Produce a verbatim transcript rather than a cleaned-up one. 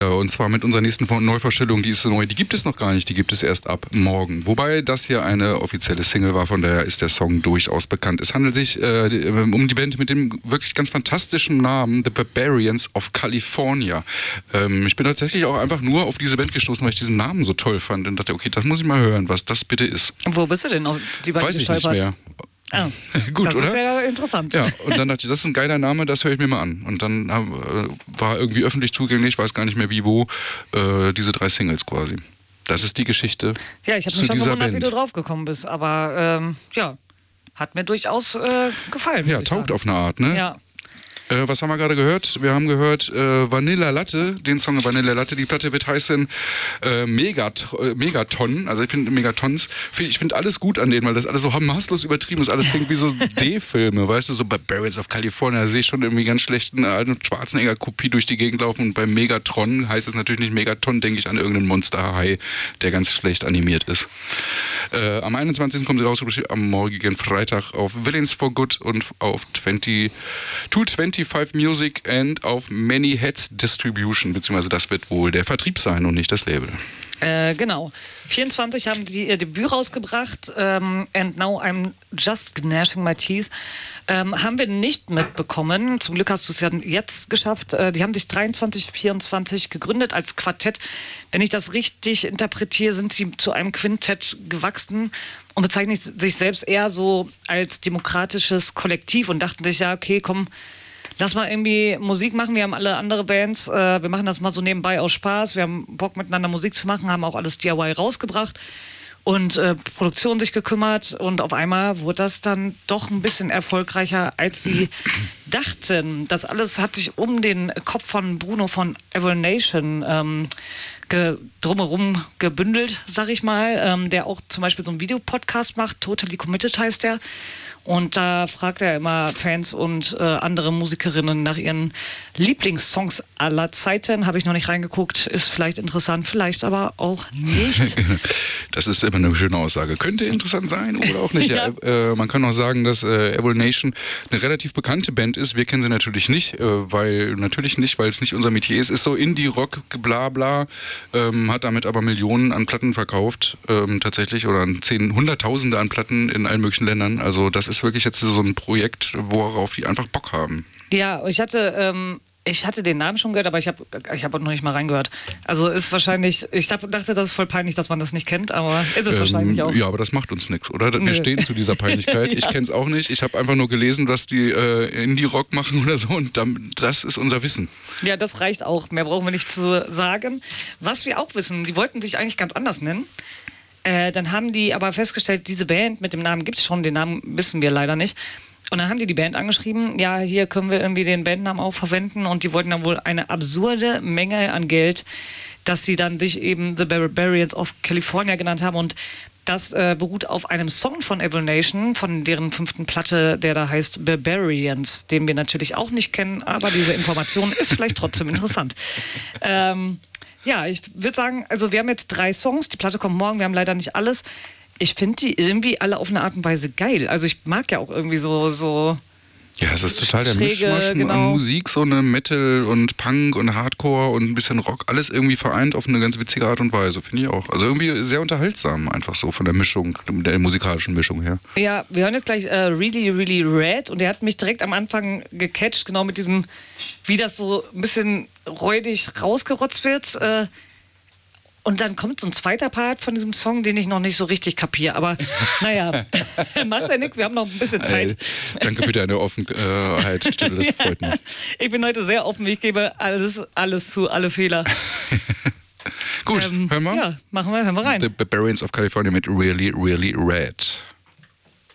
Und zwar mit unserer nächsten Neuvorstellung, die ist neu, die gibt es noch gar nicht, die gibt es erst ab morgen. Wobei das hier eine offizielle Single war, von daher ist der Song durchaus bekannt. Es handelt sich äh, um die Band mit dem wirklich ganz fantastischen Namen The Barbarians of California. Ähm, ich bin tatsächlich auch einfach nur auf diese Band gestoßen, weil ich diesen Namen so toll fand und dachte, okay, das muss ich mal hören, was das bitte ist. Wo bist du denn auf die Band Weiß ich gestolpert? nicht mehr. Ah, gut, das oder? ist ja interessant. Ja, und dann dachte ich, das ist ein geiler Name, das höre ich mir mal an. Und dann äh, war irgendwie öffentlich zugänglich, weiß gar nicht mehr wie, wo, äh, diese drei Singles quasi. Das ist die Geschichte. Ja, ich habe mich schon gewundert, wie du draufgekommen bist. Aber ähm, ja, hat mir durchaus äh, gefallen. Ja, taugt sagen. auf eine Art, ne? Ja. Äh, was haben wir gerade gehört? Wir haben gehört äh, Vanilla Latte, den Song Vanilla Latte. Die Platte wird heißen äh, Megat äh, Megaton. Also ich finde Megatons, find, ich finde alles gut an denen, weil das alles so maßlos übertrieben ist. Alles klingt wie so D-Filme, weißt du, so bei Barbarians of California. Da sehe ich schon irgendwie ganz schlechten alten Schwarzenegger-Kopie durch die Gegend laufen. Und bei Megatron heißt es natürlich nicht Megaton, denke ich an irgendeinen Monsterhai, der ganz schlecht animiert ist. Äh, am einundzwanzigsten kommt sie raus, am morgigen Freitag auf Villains for Good und auf zwanzig, zweihundertfünfundundzwanzig Music and auf Many Heads Distribution, beziehungsweise das wird wohl der Vertrieb sein und nicht das Label. Äh, genau. vierundzwanzig haben die ihr Debüt rausgebracht, ähm, And Now I'm Just Gnashing My Teeth. Ähm, haben wir nicht mitbekommen. Zum Glück hast du es ja jetzt geschafft. Äh, die haben sich dreiundzwanzig, vierundzwanzig gegründet als Quartett. Wenn ich das richtig interpretiere, sind sie zu einem Quintett gewachsen und bezeichnen sich selbst eher so als demokratisches Kollektiv und dachten sich, ja, okay, komm, lass mal irgendwie Musik machen. Wir haben alle andere Bands. Äh, wir machen das mal so nebenbei aus Spaß. Wir haben Bock, miteinander Musik zu machen, haben auch alles D I Y rausgebracht und äh, Produktion sich gekümmert. Und auf einmal wurde das dann doch ein bisschen erfolgreicher, als sie dachten. Das alles hat sich um den Kopf von Bruno von Evil Nation ähm, ge- drumherum gebündelt, sag ich mal. Ähm, der auch zum Beispiel so einen Videopodcast macht. Totally Committed heißt der. Und da fragt er immer Fans und äh, andere Musikerinnen nach ihren Lieblingssongs aller Zeiten. Habe ich noch nicht reingeguckt, ist vielleicht interessant, vielleicht aber auch nicht. Das ist immer eine schöne Aussage. Könnte interessant sein oder auch nicht. Ja. Ja, äh, man kann auch sagen, dass äh, Evil Nation eine relativ bekannte Band ist. Wir kennen sie natürlich nicht, äh, weil natürlich nicht, weil es nicht unser Metier ist. Ist so Indie-Rock, bla bla, ähm, hat damit aber Millionen an Platten verkauft, ähm, tatsächlich, oder zehn, Hunderttausende an Platten in allen möglichen Ländern. Also das ist wirklich jetzt so ein Projekt, worauf die einfach Bock haben. Ja, ich hatte, ähm, ich hatte den Namen schon gehört, aber ich habe ich hab noch nicht mal reingehört. Also ist wahrscheinlich, ich dachte, das ist voll peinlich, dass man das nicht kennt, aber ist es ähm, wahrscheinlich auch. Ja, aber das macht uns nichts, oder? Wir Nö. stehen zu dieser Peinlichkeit. Ich Ja. kenne es auch nicht. Ich habe einfach nur gelesen, dass die äh, Indie-Rock machen oder so und dann, das ist unser Wissen. Ja, das reicht auch. Mehr brauchen wir nicht zu sagen. Was wir auch wissen, die wollten sich eigentlich ganz anders nennen. Äh, dann haben die aber festgestellt, diese Band mit dem Namen gibt es schon, den Namen wissen wir leider nicht. Und dann haben die die Band angeschrieben, ja, hier können wir irgendwie den Bandnamen auch verwenden und die wollten dann wohl eine absurde Menge an Geld, dass sie dann sich eben The Barbarians of California genannt haben und das äh, beruht auf einem Song von Evil Nation, von deren fünften Platte, der da heißt Barbarians, den wir natürlich auch nicht kennen, aber diese Information ist vielleicht trotzdem interessant. Ähm, Ja, ich würde sagen, also wir haben jetzt drei Songs, die Platte kommt morgen, wir haben leider nicht alles. Ich finde die irgendwie alle auf eine Art und Weise geil. Also ich mag ja auch irgendwie so... so ja, es ist total der schräge, Mischmasch genau. an Musik, so eine Metal und Punk und Hardcore und ein bisschen Rock, alles irgendwie vereint auf eine ganz witzige Art und Weise, finde ich auch. Also irgendwie sehr unterhaltsam einfach so von der Mischung, der musikalischen Mischung her. Ja, wir hören jetzt gleich äh, Really, Really Red und der hat mich direkt am Anfang gecatcht, genau mit diesem, wie das so ein bisschen räudig rausgerotzt wird. Äh, und dann kommt so ein zweiter Part von diesem Song, den ich noch nicht so richtig kapiere. Aber naja, macht ja nichts, wir haben noch ein bisschen Zeit. Äh, danke für deine Offenheit, das freut mich. Ich bin heute sehr offen, ich gebe alles, alles zu, alle Fehler. Gut, ähm, hören wir? Ja, machen wir, hören wir rein. The Barbarians of California mit Really, Really Red.